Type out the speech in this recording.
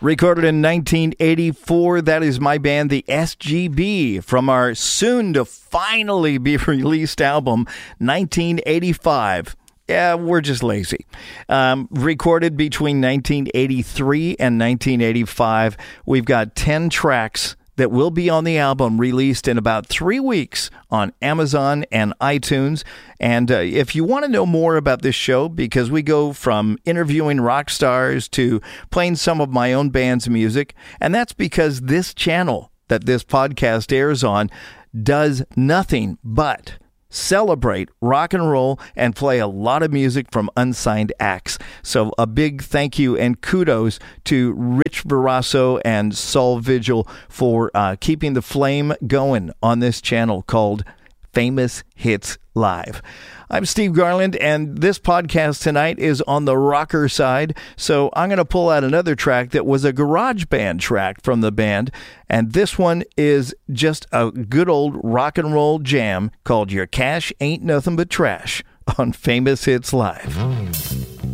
Recorded in 1984, that is my band, the SGB, from our soon-to-finally-be-released album, 1985. Yeah, we're just lazy. Recorded between 1983 and 1985, we've got 10 tracks that will be on the album, released in about 3 weeks on Amazon and iTunes. And if you want to know more about this show, because we go from interviewing rock stars to playing some of my own band's music, and that's because this channel that this podcast airs on does nothing but celebrate rock and roll and play a lot of music from unsigned acts. So a big thank you and kudos to Rich Verasso and Saul Vigil for keeping the flame going on this channel called Famous Hits Live. I'm Steve Garland, and this podcast tonight is on the rocker side, so I'm going to pull out another track that was a garage band track from the band, and this one is just a good old rock and roll jam called Your Cash Ain't Nothing But Trash on Famous Hits Live.